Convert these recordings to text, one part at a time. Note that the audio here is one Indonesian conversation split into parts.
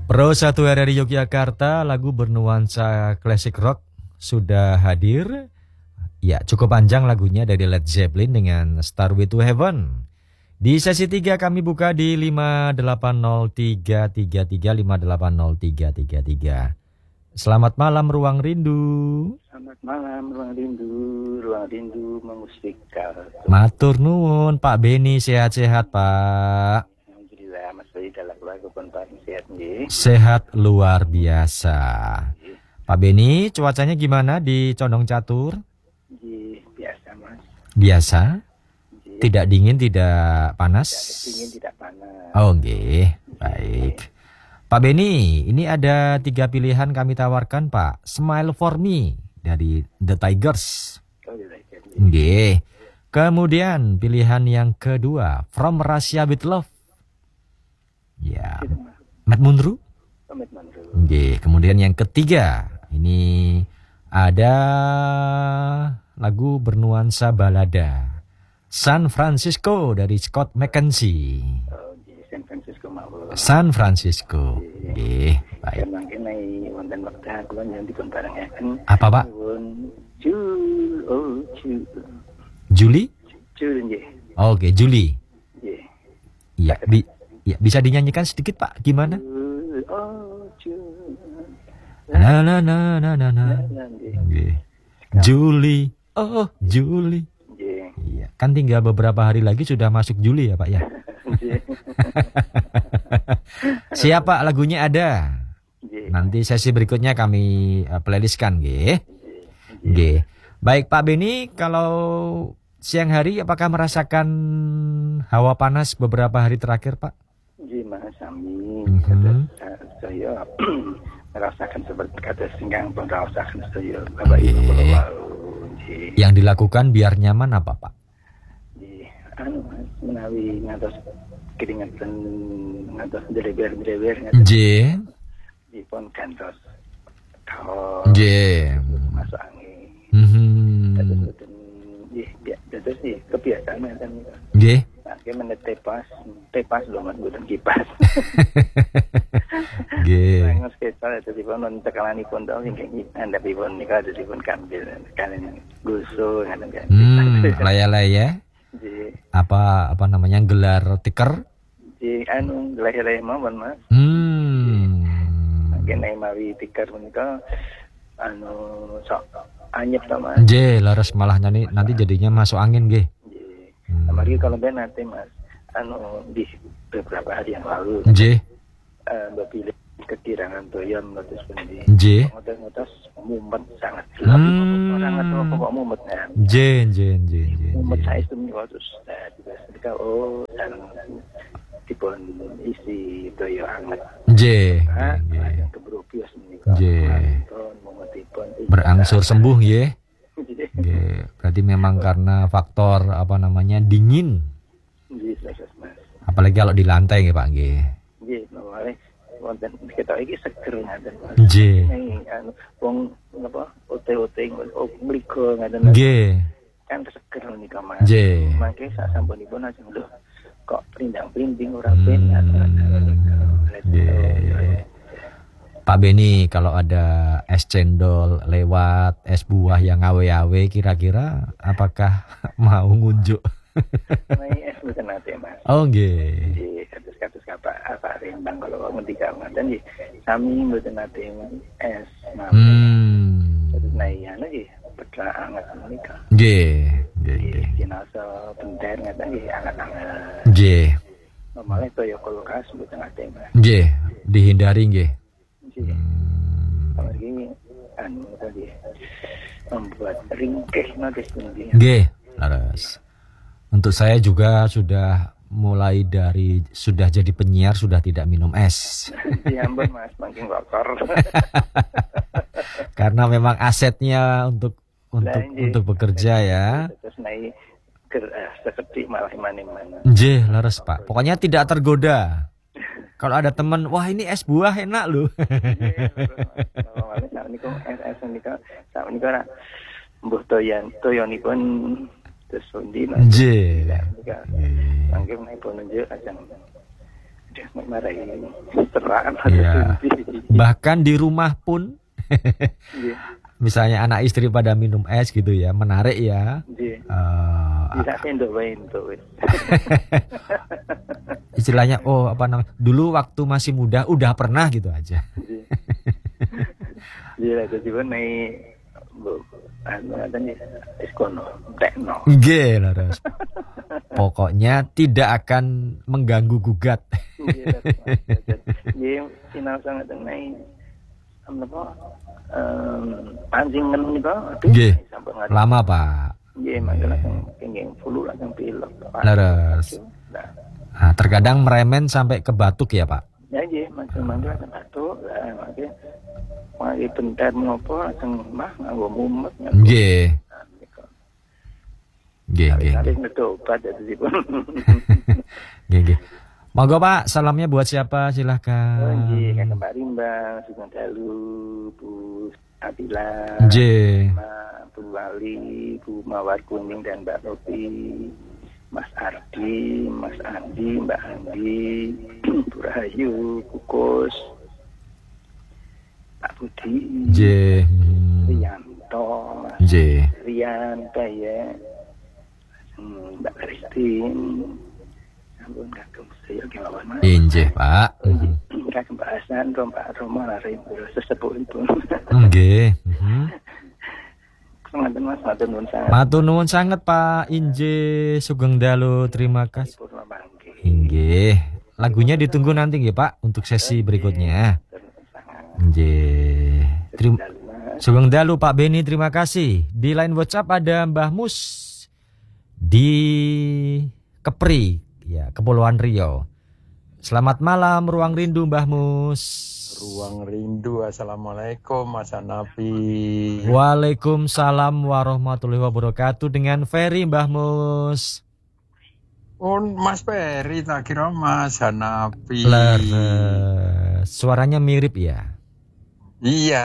Pro 1 RRI Yogyakarta, lagu bernuansa klasik rock sudah hadir. Ya, cukup panjang lagunya dari Led Zeppelin dengan Stairway to Heaven. Di sesi 3 kami buka di 5803333 5803333. Selamat malam Ruang Rindu. Selamat malam Ruang Rindu mengusikal. Matur nuwun Pak Beni, sehat-sehat Pak. Alhamdulillah Mas Bayi dalam keluarga pun paling sehat nih. Sehat luar biasa. Pak Beni, cuacanya gimana di Condong Catur? Biasa Mas. Biasa? Tidak dingin, tidak panas? Tidak dingin, tidak panas. Oh nggih, baik. Pak Beni, ini ada 3 pilihan kami tawarkan Pak. Smile for Me dari The Tigers. Nggih. Kemudian pilihan yang kedua, From Russia with Love. Ya, Matt Munro. Nggih. Kemudian yang ketiga, ini ada lagu bernuansa balada, San Francisco dari Scott McKenzie. San Francisco. Nggih, baik. Mangken nai wonten wekdal kula yang dipun barengaken. Apa, Pak? Juli? Juli nggih. Oke, Juli. Nggih. Iya, bisa dinyanyikan sedikit, Pak? Gimana? Na na na na na na. Nggih. Juli. Oh, Juli. Nggih. Iya, kan tinggal beberapa hari lagi sudah masuk Juli ya, Pak ya? Siapa lagunya ada? Nanti sesi berikutnya kami playlistkan, nggih. Nggih. Baik Pak Beni, kalau siang hari apakah merasakan hawa panas beberapa hari terakhir, Pak? Nggih, Mas, amin. Saya merasakan seperti kata singgang pun merasakan saya. Bapak Ibu Yang dilakukan biar nyaman apa, Pak? Mas, menawi ngatos keringetan ngatos drewer-drewer Nggih. dipun gantos kaos Nggih. masuk angin. Terus nggih kebiasaan ngeten niku. Nggih. Nggih tepas lho Mas, mboten kipas. Nggih. Nang sekitar dipun tekalanipun to nggih andhapipun nika dipun kambil kalian gusu ngaten kan. Laya-laya. Apa namanya, gelar tiker? Laya-laya mawon Mas. Kene mawi tiker menika sok anyep to Mas. Nggih, leres malah nanti jadinya masuk angin nggih. Nggih. Mari kalau ben nanti Mas di beberapa hari yang lalu. Nggih. Bapile kekirangan toyon terus pundi. Nggih. Ngoten-ngoten mumet sangat. Orang atau kok mumet ya. Nggih. Mumet saya itu terus ketika dan dipun isi toyo hangat. Nggih. Yang keburu bias menika. Nggih. Mumetipun Berangsur sembuh nggih. Nggih. Berarti memang karena faktor dingin. Nggih, Mas. Apalagi kalau di lantai nggih Pak nggih. Nggih, mawale wonten kita iki seger ngaten Mas. Nggih. Wong napa ote-ote mrigo ngaten. Nggih. Kan seger menika Mas. Nggih. Mangke sak sampunipun ajeng lho kok prindang-prinding ora ben. Nggih. Pak Beni, kalau ada es cendol lewat, es buah yang awe-awe, kira-kira apakah mau ngunjuk? Es mboten nate Mas. Oh nggih. Nggih, kados apa rembang kalau ngendika ngoten nggih. Sami mboten nate es mawon. Terus nggih pedha anget menika. Nggih. Jenasa bender ngaten nggih anget-anget. Nggih. Normalnya toyo kulkas mboten nate Mas. Nggih, dihindari nggih. Nggih. Apalagi tadi membuat ringkih nanti sendiri. Nggih, laras. Untuk saya juga sudah mulai dari sudah jadi penyiar sudah tidak minum es. Ya ampun Mas, makin kotor. Karena memang asetnya untuk bekerja ya. Terus naik seperti malah mana-mana. Nggih, laras Pak. Pokoknya tidak tergoda. Kalau ada teman, wah ini es buah enak loh. Saat ini kok mbuh toyonipun terus pundi Mas. Nggih. Mangke menawi pun nunjuk ajeng Dia marahin terang. Iya. Bahkan di rumah pun, misalnya anak istri pada minum es gitu ya, menarik ya. Bisa sendok. Istilahnya, dulu waktu masih muda udah pernah gitu aja. Iya, jadi naik iskono, tekno. Laras. Pokoknya tidak akan mengganggu gugat. Iya, final sangat naik. Pancingan itu. Lama Pak. Iya, makanya langsung flu langsung pilek. Laras. Nah, terkadang meremen sampai ke batuk ya Pak? Ya, macam-macam ada batuk. Makanya bentar menopo langsung nganggo mumet. Nggih. Harus obat jadi pun. Nggih. Monggo Pak, salamnya buat siapa? Silahkan. Nggih, Kakak Mbak Rimbang, Sugeng Dalu, Bu Atila, Bu Wali, Bu Mawar Kuning dan Mbak Robi, Mas Ardi, Mas Andi, Mbak Andi, Bu Rahayu, Kukus, Pak Budi, Rianto, Rian, ya, Mbak Christine, ampun kagum saya gimana? Injih Pak. Kagum bahasan Pak Romo lari sesepuh itu. Nggih. Matur nuwun sanget Pak Injih Sugeng Dalu, terima kasih. Inggih. Lagunya ditunggu nanti nggih Pak untuk sesi berikutnya. Nggih. Sugeng Dalu Pak Beni, terima kasih. Di line WhatsApp ada Mbah Mus di Kepri, ya, Kepulauan Riau. Selamat malam, Ruang Rindu Mbah Mus. Ruang Rindu, assalamualaikum Mas Hanafi. Waalaikumsalam warahmatullahi wabarakatuh. Dengan Ferry Mbah Mus. Mas Ferry, tak kira Mas Hanafi. Suaranya mirip ya. Iya.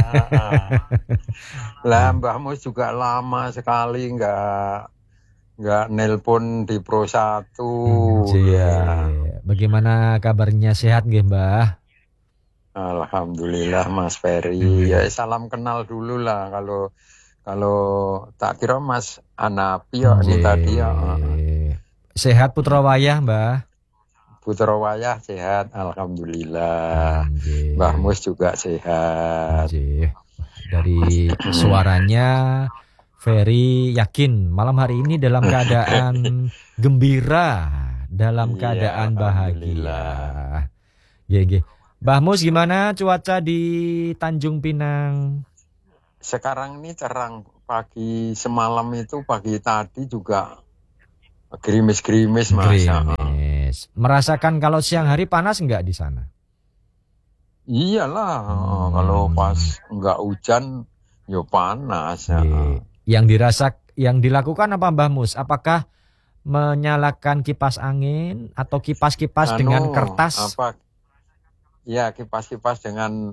Lah Mbah Mus juga lama sekali nggak nelpon di Pro 1. Ya. Bagaimana kabarnya, sehat nggih Mbah? Alhamdulillah Mas Ferry. Ya salam kenal dulu lah kalau tak kira Mas Hanafi ya ini tadi ya. Sehat Putra Wayah Mbah? Putra Wayah sehat, alhamdulillah. Mbah Mus juga sehat. Dari suaranya Ferry yakin malam hari ini dalam keadaan gembira, dalam keadaan bahagia. Nggih. Mbah Mus, gimana cuaca di Tanjung Pinang? Sekarang ini cerang, pagi semalam itu pagi tadi juga gerimis-gerimis Mas. Merasakan kalau siang hari panas enggak di sana? Iyalah, kalau pas enggak hujan ya panas. Yang dilakukan apa Mbah Mus? Apakah menyalakan kipas angin atau kipas-kipas dengan kertas? Ya, kipas-kipas dengan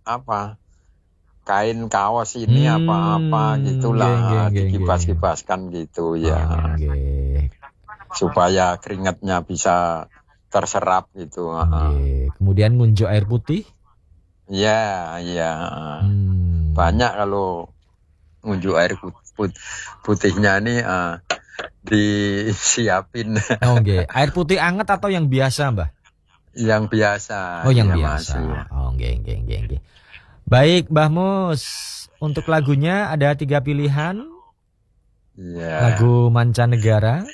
kain kaos ini apa-apa gitulah, dikipas-kipaskan gitu ya. Supaya keringatnya bisa terserap gitu. Kemudian ngunjuk air putih? Iya. Banyak kalau ngunjuk air putihnya nih disiapin. Air putih anget atau yang biasa, Mbah? Yang biasa. Yang biasa. Nggih. Baik, Mbah Mus. Untuk lagunya ada 3 pilihan. Lagu mancanegara.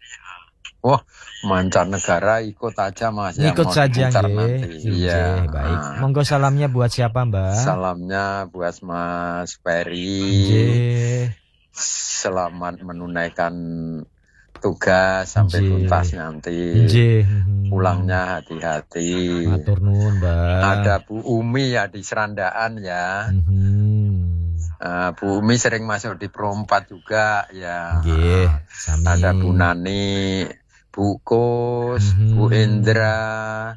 Mancanegara ikut aja Mas. Ikut saja nggih. Iya, baik. Monggo salamnya buat siapa, Mbak? Salamnya buat Mas Ferry. Selamat menunaikan tugas sampai tuntas nanti. Pulangnya hati-hati. Matur nuwun, Mbak. Ada Bu Umi ya di Serandaan ya. Bu Umi sering masuk di Pro 4 juga ya. Ada Bu Nani, Bu Kus, Bu Indra,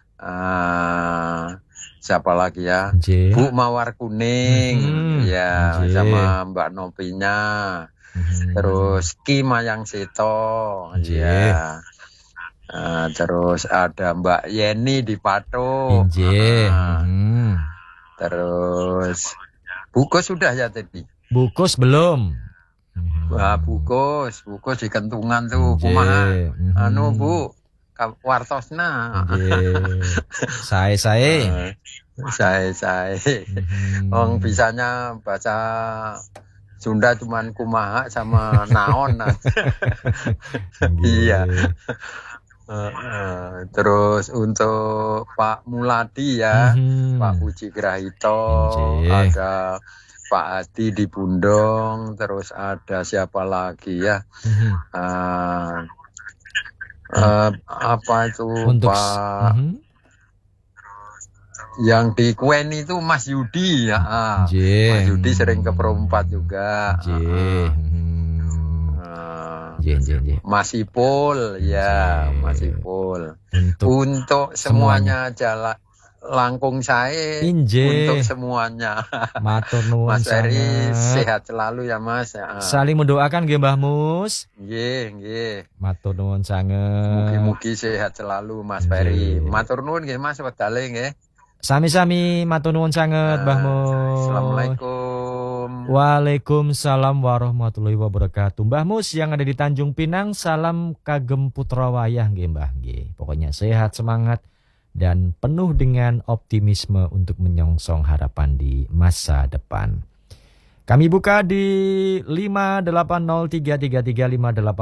siapa lagi ya? Bu Mawar Kuning, ya sama Mbak Nopinya. Terus Ki Mayang Seto, ya. Terus ada Mbak Yeni di Patok. Terus Bukos sudah ya tadi? Bukos belum. Wah, Bukos di Kentungan tuh, kumaha. Bu, wartosna. Saya. Wong bisanya baca Sunda cuman kumaha sama naon. Iya. Terus untuk Pak Muladi ya, Pak Puji Grahito, ada Pak Adi di Bundong, terus ada siapa lagi ya? Apa itu untuk Pak yang di Kuen itu Mas Yudi ya. Mas Yudi sering ke Perempat juga. Mas Ipul ya, Mas Ipul. Untuk semuanya jalan langkung saya untuk semuanya. Matur nuwun. Mas Ferry sehat selalu ya Mas. Saling mendoakan nggih Mbah Mus. Nggih. Matur nuwun sanget. Mugi-mugi sehat selalu Mas Ferry. Matur nuwun nggih Mas wedale nggih. Sami-sami matur nuwun sanget Mbah Mus. Assalamualaikum. Waalaikumsalam warahmatullahi wabarakatuh. Mbah Mus yang ada di Tanjung Pinang, salam kagem putra wayah nggih Mbah nggih. Pokoknya sehat, semangat dan penuh dengan optimisme untuk menyongsong harapan di masa depan. Kami buka di 5803335803333.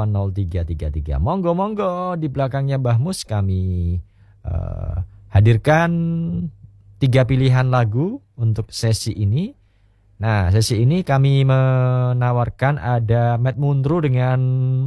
Monggo di belakangnya Mbah Mus kami hadirkan 3 pilihan lagu untuk sesi ini. Nah, sesi ini kami menawarkan ada Matt Munro dengan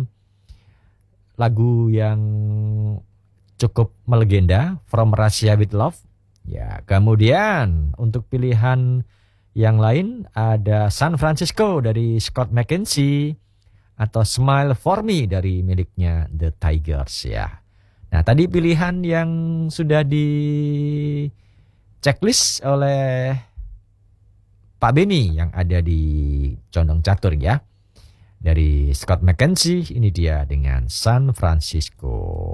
lagu yang cukup melegenda, From Russia with Love. Ya, kemudian untuk pilihan yang lain ada San Francisco dari Scott McKenzie atau Smile for Me dari miliknya The Tigers ya. Nah, tadi pilihan yang sudah di checklist oleh Pak Beni yang ada di Condong Catur ya. Dari Scott McKenzie, ini dia dengan San Francisco.